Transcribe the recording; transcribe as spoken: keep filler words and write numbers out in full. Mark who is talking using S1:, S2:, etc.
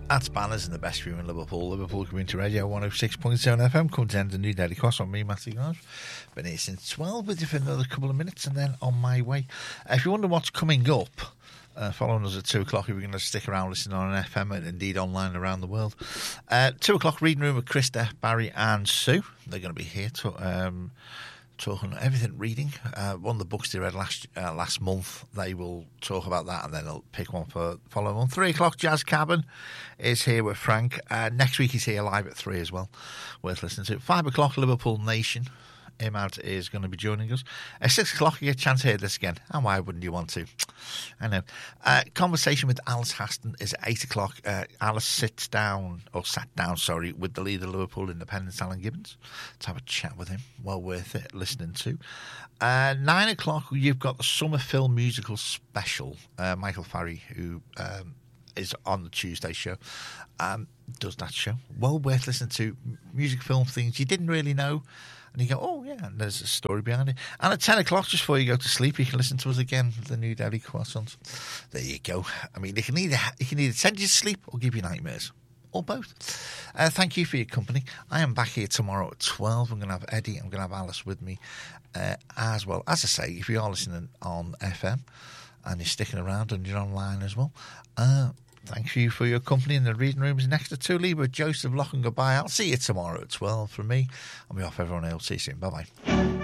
S1: That's Banners and the best view in Liverpool. Liverpool Community Radio one oh six point seven F M. Come to end the new Daily Cross on me, Matthew Giles. Been here since twelve with you for another couple of minutes and then on my way. Uh, if you wonder what's coming up, uh, following us at two o'clock, if you're going to stick around listening on an F M and indeed online around the world. Uh, two o'clock, Reading Room with Krista, Barry and Sue. They're going to be here to... Um, talking everything reading. Uh, one of the books they read last uh, last month, they will talk about that and then they'll pick one for the following one. Three o'clock, Jazz Cabin is here with Frank. Uh, next week he's here live at three as well. Worth listening to. Five o'clock, Liverpool Nation. Imad is going to be joining us. At six o'clock, you get a chance to hear this again. And why wouldn't you want to? I know. Uh, conversation with Alice Haston is at eight o'clock. Uh, Alice sits down, or sat down, sorry, with the leader of Liverpool Independence, Alan Gibbons, to have a chat with him. Well worth it listening to. Uh, nine o'clock, you've got the Summer Film Musical Special. Uh, Michael Farry, who... Um, is on the Tuesday show, um, does that show. Well worth listening to. Music, film things you didn't really know. And you go, oh, yeah, and there's a story behind it. And at ten o'clock, just before you go to sleep, you can listen to us again, the new Daily Croissants. There you go. I mean, it can either, it can either send you to sleep or give you nightmares. Or both. Uh, thank you for your company. I am back here tomorrow at twelve. I'm going to have Eddie. I'm going to have Alice with me uh, as well. As I say, if you are listening on F M and you're sticking around and you're online as well, uh, thank you for your company in the Reading Room is next to two. Lee with Joseph Lock and goodbye. I'll see you tomorrow at twelve from me. On behalf of everyone else, see you soon. Bye-bye.